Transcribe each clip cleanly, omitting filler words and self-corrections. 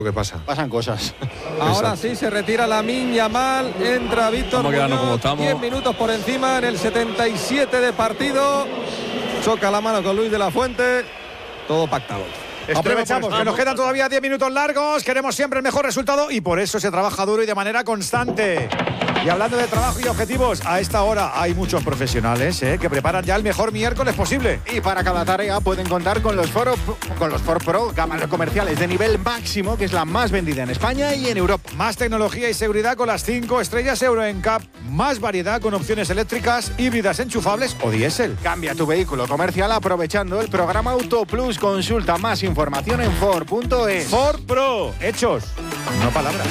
¿Qué pasa? Pasan cosas. Ahora sí se retira Lamine Yamal, entra Víctor Muñoz, 10 minutos por encima en el 77 de partido. Choca la mano con Luis de la Fuente. Todo pactado. Aprovechamos que nos quedan todavía 10 minutos largos. Queremos siempre el mejor resultado y por eso se trabaja duro y de manera constante. Y hablando de trabajo y objetivos, a esta hora hay muchos profesionales que preparan ya el mejor miércoles posible. Y para cada tarea pueden contar con los Ford Pro, cámaras comerciales de nivel máximo, que es la más vendida en España y en Europa. Más tecnología y seguridad con las 5 estrellas Euro NCAP. Más variedad con opciones eléctricas, híbridas enchufables o diésel. Cambia tu vehículo comercial aprovechando el programa Auto Plus. Consulta más información en Ford.es. Ford Pro, hechos, no palabras.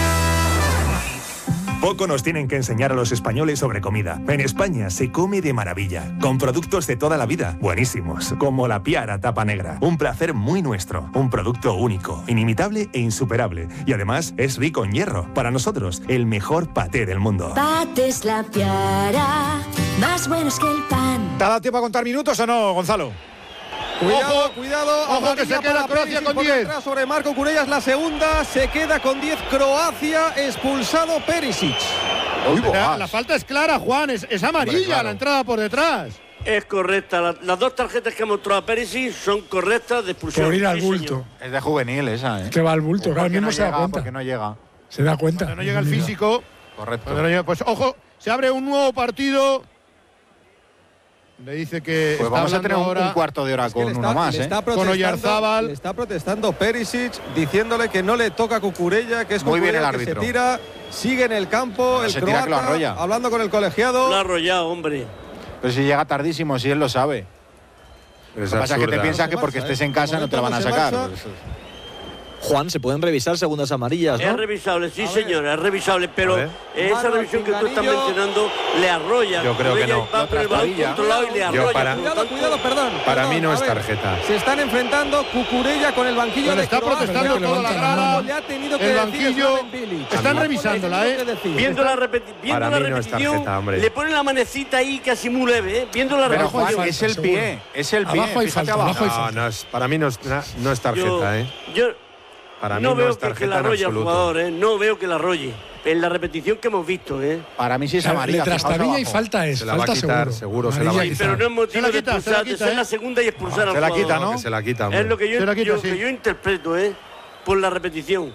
Poco nos tienen que enseñar a los españoles sobre comida. En España se come de maravilla, con productos de toda la vida, buenísimos, como la Piara Tapa Negra. Un placer muy nuestro, un producto único, inimitable e insuperable. Y además es rico en hierro. Para nosotros, el mejor paté del mundo. Patés La Piara, más buenos que el pan. ¿Te ha dado tiempo a contar minutos o no, Gonzalo? Cuidado, ojo que se queda Croacia con 10. Sobre Marco Kurellas, la segunda, se queda con 10 Croacia, expulsado Perisic. La falta es clara, Juan, es amarilla, claro. La entrada por detrás. Es correcta, las dos tarjetas que ha mostrado Perisic son correctas de expulsión. Por ir al bulto. Es de juvenil esa, Que va al bulto, claro, mismo no se da cuenta. Porque no llega. Se da cuenta. Cuando no llega el físico. Correcto. Pues ojo, se abre un nuevo partido. Le dice que pues vamos a tener un cuarto de hora con uno más, con Oyarzábal. Le está protestando Perisic, diciéndole que no le toca a Cucurella, que es muy Cucurella bien el que árbitro. se tira, sigue en el campo, no el se croata, tira que lo arrolla. Hablando con el colegiado. Lo ha arrollado, hombre. Pero si llega tardísimo, si él lo sabe. Lo que pasa es que te piensas que porque estés en casa no te la van a sacar. Juan, ¿se pueden revisar segundas amarillas, no? Es revisable, sí señor, es revisable, pero esa revisión que tú estás mencionando le arrolla. Yo creo que no. Va por el balón controlado y le arrolla. Cuidado, perdón. Para mí no es tarjeta. Se están enfrentando Cucurella con el banquillo de está Croacia. protestando toda la grada. Le ha tenido que el banquillo. Están revisándola, Viendo la repetición, le ponen la manecita ahí casi muy leve, viendo la repetición. Pero Juan, es el pie, Abajo hay falta, abajo hay falta. No, para mí no es tarjeta, Para mí no veo es tarjeta que la arrolle en al jugador, no veo que la arrolle. En la repetición que hemos visto, Para mí sí es amarilla. Le trastabilla y falta es. Se la va a quitar, seguro se la va a quitar. Pero no es motivo de expulsar, de ser la segunda y expulsar al jugador. Se la quita, ¿no? Que se la quita, es lo que yo interpreto, por la repetición.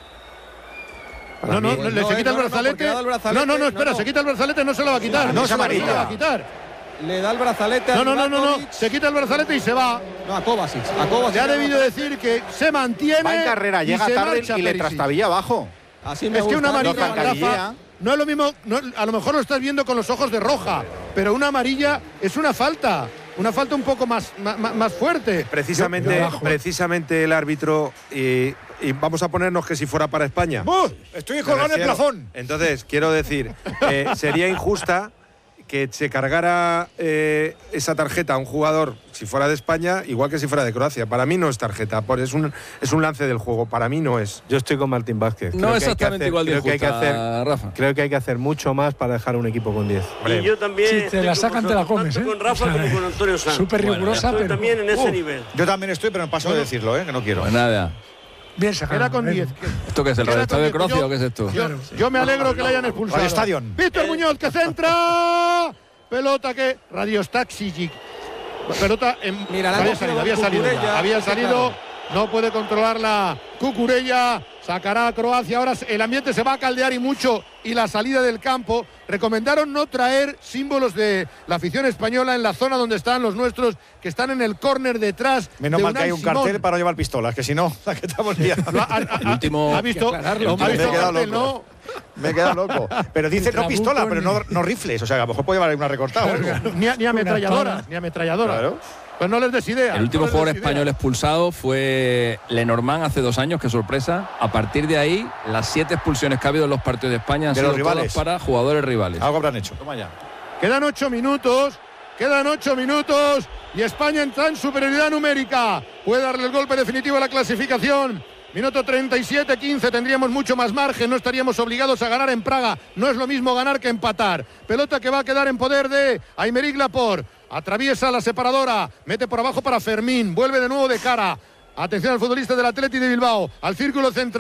Se quita el brazalete. No, espera, se quita el brazalete, no se lo va a quitar. No, es amarilla. Se lo va a quitar. Le da el brazalete a No. Se quita el brazalete y se va. No, a Kovacic. Ya ha debido decir que se mantiene. Va en carrera, llega tarde y le trastabilla abajo. Así me es que una gusta. amarilla, Rafa, no es lo mismo. A lo mejor lo estás viendo con los ojos de roja, pero una amarilla es una falta. Una falta un poco más fuerte. Precisamente el árbitro. Y vamos a ponernos que si fuera para España. Estoy colgado en el plafón. Entonces, quiero decir, sería injusta que se cargara esa tarjeta a un jugador si fuera de España, igual que si fuera de Croacia. Para mí no es tarjeta, es un lance del juego. Para mí no es. Yo estoy con Martín Vázquez. No exactamente igual de injusta, Rafa. Creo que hay que hacer mucho más para dejar un equipo con 10. Y yo también. Si te la sacan, te la comes, Tanto con Rafa como con Antonio Sanz. Súper rigurosa, pero también en ese nivel. Yo también estoy, pero no paso de decirlo, que no quiero. Pues nada. Bien sacado. Era con 10. ¿Esto qué es el Estadio de Croacia o qué es esto? Yo me alegro que le hayan expulsado. Estadio. Víctor Muñoz que centra. Pelota que Radiostaxic. Pelota en. Mira, había salido. No puede controlarla Cucurella. Sacará a Croacia. Ahora el ambiente se va a caldear y mucho. Y la salida del campo. Recomendaron no traer símbolos de la afición española en la zona donde están los nuestros, que están en el córner detrás. Menos mal que hay un cartel para no llevar pistolas, que si no, la que estamos liando. ¿Ha visto? Me he quedado loco. Pero dice no pistola, pero no rifles. O sea, a lo mejor puede llevar una recortada. Ni ametralladora. Claro. Pues no les des idea. El último jugador español expulsado fue Lenormand hace 2 años, qué sorpresa. A partir de ahí, las 7 expulsiones que ha habido en los partidos de España han sido todas para jugadores rivales. Algo habrán hecho. Toma ya. Quedan 8 minutos. Y España entra en superioridad numérica. Puede darle el golpe definitivo a la clasificación. Minuto 37-15, tendríamos mucho más margen, no estaríamos obligados a ganar en Praga. No es lo mismo ganar que empatar. Pelota que va a quedar en poder de Aymeric Laporte. Atraviesa la separadora, mete por abajo para Fermín, vuelve de nuevo de cara. Atención al futbolista del Athletic de Bilbao, al círculo central.